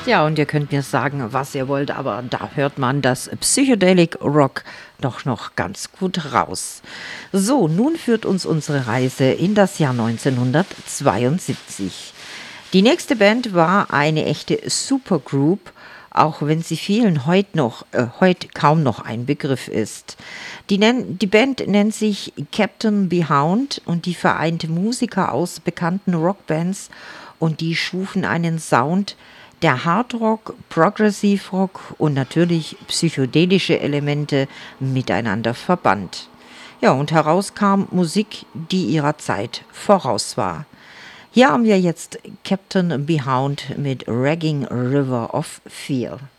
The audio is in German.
Ja, und ihr könnt mir sagen, was ihr wollt, aber da hört man das Psychedelic Rock doch noch ganz gut raus. So, nun führt uns unsere Reise in das Jahr 1972. Die nächste Band war eine echte Supergroup, auch wenn sie vielen heute kaum noch ein Begriff ist. Die Band nennt sich Captain Behound und die vereinte Musiker aus bekannten Rockbands und die schufen einen Sound, der Hardrock, Progressive Rock und natürlich psychedelische Elemente miteinander verband. Ja, und heraus kam Musik, die ihrer Zeit voraus war. Hier haben wir jetzt Captain Behound mit Ragging River of Fear.